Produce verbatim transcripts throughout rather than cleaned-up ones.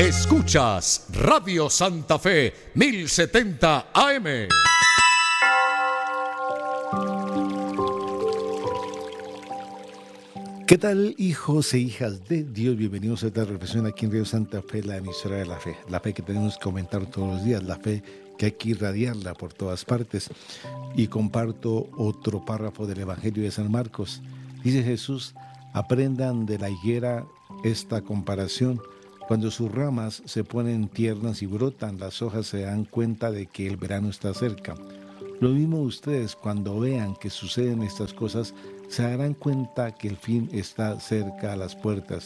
Escuchas Radio Santa Fe mil setenta A M. ¿Qué tal, hijos e hijas de Dios? Bienvenidos a esta reflexión aquí en Radio Santa Fe, la emisora de la fe. La fe que tenemos que comentar todos los días, la fe que hay que irradiarla por todas partes. Y comparto otro párrafo del Evangelio de San Marcos. Dice Jesús: aprendan de la higuera esta comparación. Cuando sus ramas se ponen tiernas y brotan, las hojas se dan cuenta de que el verano está cerca. Lo mismo ustedes, cuando vean que suceden estas cosas, se darán cuenta que el fin está cerca a las puertas.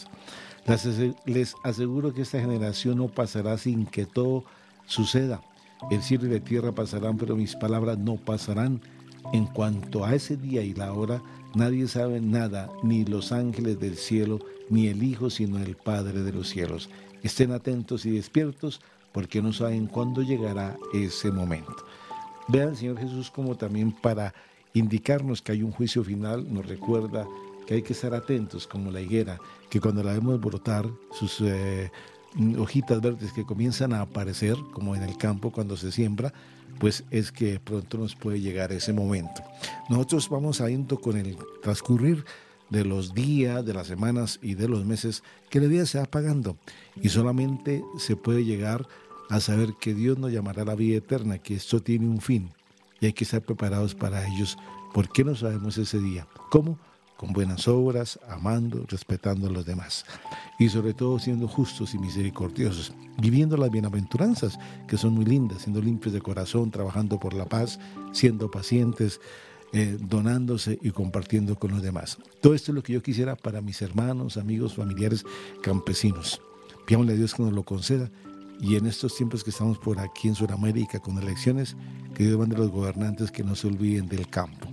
Les aseguro que esta generación no pasará sin que todo suceda. El cielo y la tierra pasarán, pero mis palabras no pasarán. En cuanto a ese día y la hora, nadie sabe nada, ni los ángeles del cielo, ni el Hijo, sino el Padre de los cielos. Estén atentos y despiertos, porque no saben cuándo llegará ese momento. Vean al Señor Jesús como también para indicarnos que hay un juicio final, nos recuerda que hay que estar atentos, como la higuera, que cuando la vemos brotar, sus eh, hojitas verdes que comienzan a aparecer, como en el campo cuando se siembra, pues es que pronto nos puede llegar ese momento. Nosotros vamos yendo con el transcurrir de los días, de las semanas y de los meses, que la vida se va apagando, y solamente se puede llegar a saber que Dios nos llamará a la vida eterna, que esto tiene un fin, y hay que estar preparados para ellos. ¿Por qué no sabemos ese día? ¿Cómo? Con buenas obras, amando, respetando a los demás. Y sobre todo siendo justos y misericordiosos, viviendo las bienaventuranzas, que son muy lindas, siendo limpios de corazón, trabajando por la paz, siendo pacientes, eh, donándose y compartiendo con los demás. Todo esto es lo que yo quisiera para mis hermanos, amigos, familiares, campesinos. Pidámosle a Dios que nos lo conceda. Y en estos tiempos que estamos por aquí en Sudamérica con elecciones, que Dios mande a los gobernantes que no se olviden del campo.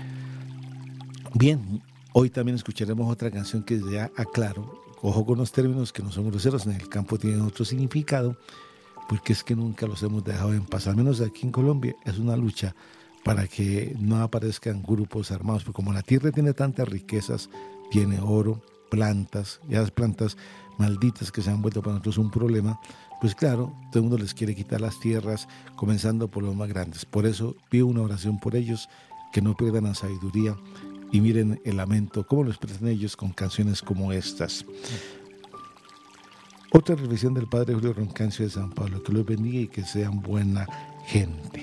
Bien, hoy también escucharemos otra canción que ya aclaro. Ojo con los términos que no son groseros, en el campo tienen otro significado, porque es que nunca los hemos dejado en paz. Al menos aquí en Colombia es una lucha para que no aparezcan grupos armados, porque como la tierra tiene tantas riquezas, tiene oro, plantas, y las plantas malditas que se han vuelto para nosotros un problema, pues claro, todo el mundo les quiere quitar las tierras, comenzando por los más grandes. Por eso pido una oración por ellos, que no pierdan la sabiduría, y miren el lamento, cómo lo expresan ellos con canciones como estas. Otra reflexión del Padre Julio Roncancio de San Pablo: que los bendiga y que sean buena gente.